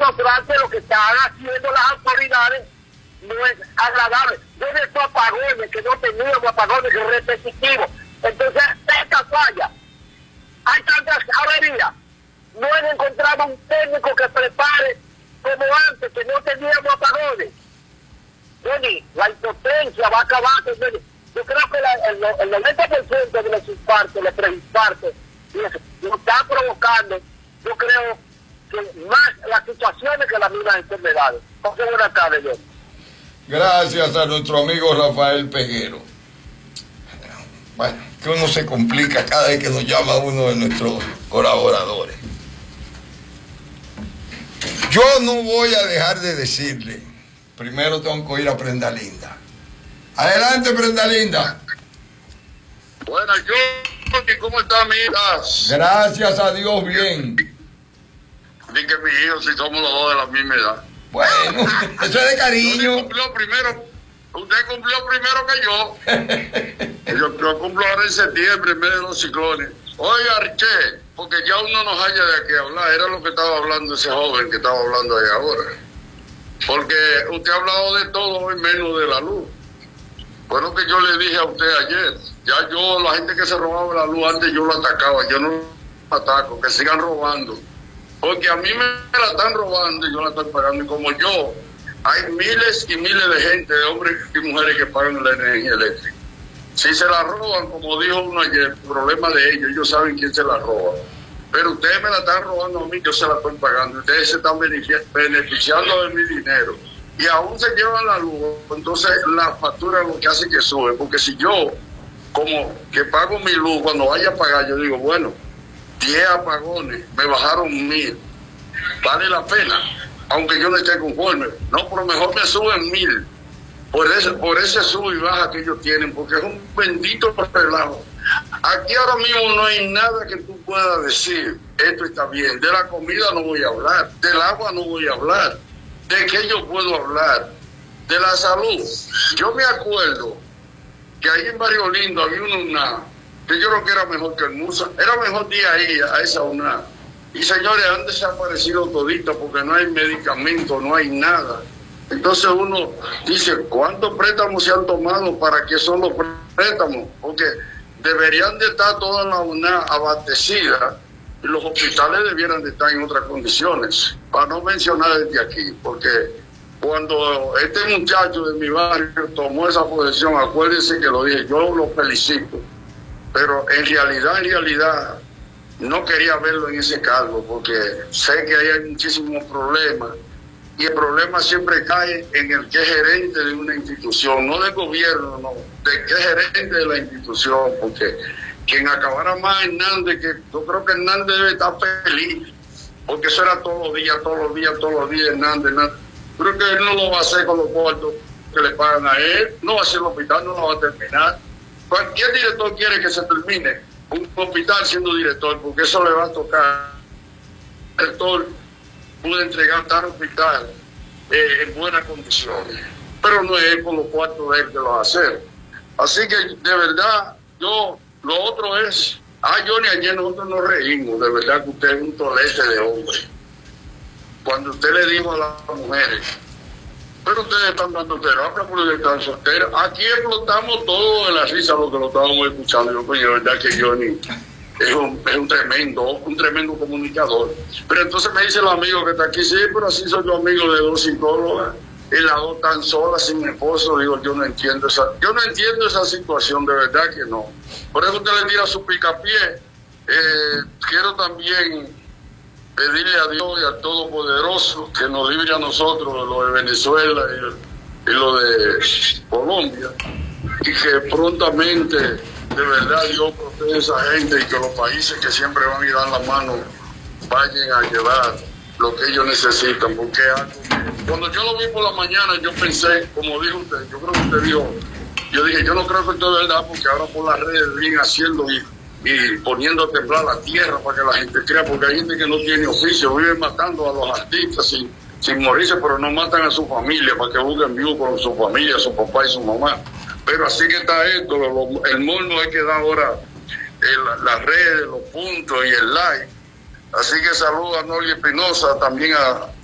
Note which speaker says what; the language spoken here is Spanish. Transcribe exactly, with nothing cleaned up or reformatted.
Speaker 1: demostrar que lo que están haciendo las autoridades no es agradable. Desde estos apagones, que no teníamos apagones repetitivos. Entonces, esta falla, hay tantas averías. No han encontrado un técnico que prepare como antes, que no teníamos apagones. Bueno, la impotencia va a acabar. Yo creo que la, el, el noventa por ciento de los infartos, los preinfartos, lo está provocando, yo creo que más las situaciones que las mismas enfermedades. Entonces, buenas tardes, yo.
Speaker 2: Gracias a nuestro amigo Rafael Peguero. Bueno, que uno se complica cada vez que nos llama uno de nuestros colaboradores. Yo no voy a dejar de decirle, primero tengo que oír a Prenda Linda. Adelante, Prenda Linda.
Speaker 3: Buenas, yo, ¿cómo está mi hija?
Speaker 2: Gracias a Dios, bien.
Speaker 3: Di que mi hijo, si somos los dos de la misma edad.
Speaker 2: Bueno, eso es de cariño.
Speaker 3: Usted cumplió primero, usted cumplió primero que yo. Yo, yo cumplo ahora en septiembre, en vez de los ciclones. Oiga, Arché, porque ya uno no haya de qué hablar. Era lo que estaba hablando ese joven que estaba hablando ahí ahora. Porque usted ha hablado de todo hoy menos de la luz. Bueno, que yo le dije a usted ayer, ya yo, la gente que se robaba la luz antes, yo lo atacaba, yo no lo ataco, que sigan robando. Porque a mí me la están robando y yo la estoy pagando. Y como yo, hay miles y miles de gente, de hombres y mujeres que pagan la energía eléctrica. Si se la roban, como dijo uno ayer, el problema de ellos, ellos saben quién se la roba. Pero ustedes me la están robando a mí, yo se la estoy pagando. Ustedes se están beneficiando de mi dinero. Y aún se llevan la luz, entonces la factura es lo que hace que sube. Porque si yo, como que pago mi luz, cuando vaya a pagar, yo digo, bueno, diez apagones, me bajaron mil, vale la pena, aunque yo no esté conforme. No, pero mejor me suben mil, por ese, por ese sub y baja que ellos tienen, porque es un bendito relajo. Aquí ahora mismo no hay nada que tú puedas decir, esto está bien. De la comida no voy a hablar, del agua no voy a hablar, de qué yo puedo hablar, de la salud. Yo me acuerdo que ahí en Barrio Lindo había una, que yo creo que era mejor que el Musa, era mejor día ahí a esa una. Y señores, han desaparecido toditas porque no hay medicamento, no hay nada. Entonces uno dice, ¿cuántos préstamos se han tomado? ¿Para qué son los préstamos? Porque deberían de estar toda la U N A abastecida y los hospitales debieran de estar en otras condiciones. Para no mencionar desde aquí, porque cuando este muchacho de mi barrio tomó esa posición, acuérdense que lo dije, yo lo felicito, pero en realidad, en realidad, no quería verlo en ese cargo, porque sé que ahí hay muchísimos problemas, y el problema siempre cae en el que es gerente de una institución, no del gobierno, no, de que es gerente de la institución, porque quien acabara más Hernández, que yo creo que Hernández debe estar feliz, porque eso era todos los días, todos los días, todos los días, Hernández, Hernández. Creo que él no lo va a hacer con los cuartos que le pagan a él, no va a hacer el hospital, no lo va a terminar. Cualquier director quiere que se termine un hospital siendo director, porque eso le va a tocar. El director puede entregar tal hospital eh, en buenas condiciones, pero no es con los cuartos de él que lo va a hacer. Así que, de verdad, yo, lo otro es, ah, Johnny, ayer nosotros nos reímos, de verdad que usted es un tolete de hombre. Cuando usted le dijo a las mujeres, pero ustedes están dando terapia porque están solteros. Aquí explotamos todo de la risa lo que lo estábamos escuchando. Yo, pues, de verdad que Johnny es un, es un tremendo, un tremendo comunicador. Pero entonces me dice el amigo que está aquí, sí, pero así soy yo amigo de dos psicólogas, y las dos tan solas sin esposo. Digo, yo no entiendo esa, yo no entiendo esa situación, de verdad que no. Por eso usted le tira su picapié. Eh, quiero también pedirle a Dios y al Todopoderoso que nos libre a nosotros de lo de Venezuela y, y lo de Colombia, y que prontamente, de verdad, Dios protege a esa gente y que los países que siempre van a dar la mano vayan a llevar lo que ellos necesitan, porque cuando yo lo vi por la mañana, yo pensé, como dijo usted, yo creo que usted dijo, yo dije, yo no creo que esto es verdad, porque ahora por las redes vienen haciendo y y poniendo a temblar la tierra para que la gente crea, porque hay gente que no tiene oficio, viven matando a los artistas sin, sin morirse, pero no matan a su familia para que busquen vivos con su familia, su papá y su mamá. Pero así que está esto, lo, lo, el mundo hay que dar ahora el, las redes, los puntos y el like. Así que saludo a Noli Espinosa, también a